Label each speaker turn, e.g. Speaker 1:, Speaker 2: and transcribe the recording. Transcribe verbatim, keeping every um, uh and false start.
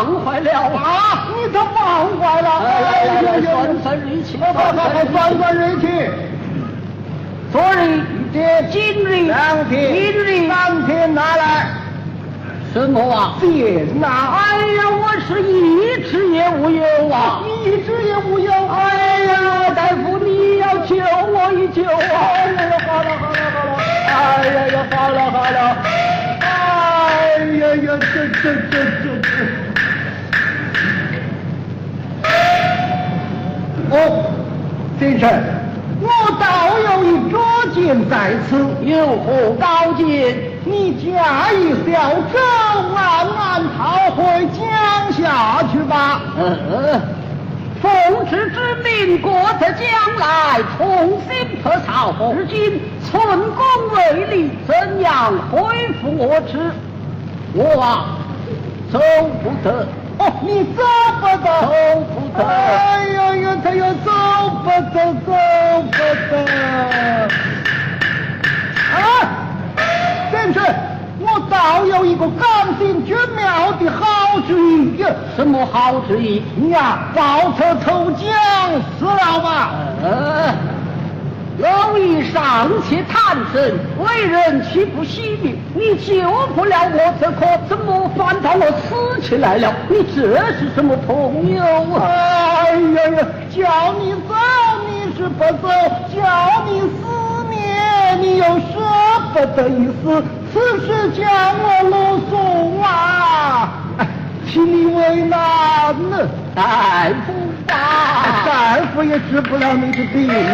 Speaker 1: 忘怀了
Speaker 2: 啊！你都忘怀了？
Speaker 1: 哎呀呀！算算锐气，
Speaker 2: 好好好，算算锐气。
Speaker 1: 昨日一天，今日
Speaker 2: 两天，
Speaker 1: 今日
Speaker 2: 三天拿来。
Speaker 1: 什么啊？
Speaker 2: tiền呐！
Speaker 1: 哎呀，我是一直也无有啊，
Speaker 2: 一直也无有。
Speaker 1: 哎呀，大夫，你要救我一救啊！
Speaker 2: 哎呀，好了好了好了，
Speaker 1: 哎呀呀，好了好了，
Speaker 2: 哎呀呀，这这这这这。哦，先生，我倒有一拙见在此，
Speaker 1: 有何高见？
Speaker 2: 你驾一小舟，暗暗逃回江下去吧。
Speaker 1: 呃，奉旨之命，国在将来重新破曹，至今寸功未立，怎样恢复我之？我啊，走不得。
Speaker 2: 哦，你走不得，
Speaker 1: 走不得。
Speaker 2: 哎呀呀，他又走不得，走不得。啊！先生，我倒有一个刚性绝妙的好主意。
Speaker 1: 什么好主意？
Speaker 2: 你呀，报仇投江死了吧。
Speaker 1: 呃，有意尚且贪生，为人岂不惜命？你救不了我，这可怎么反倒我死起来了？你这是什么朋友啊？
Speaker 2: 哎呀呀，叫你走你是不走，叫你思念你又舍不得一死，此事将我露送啊！哎，请你为难呢。
Speaker 1: 大夫啊，
Speaker 2: 大夫也治不了你的病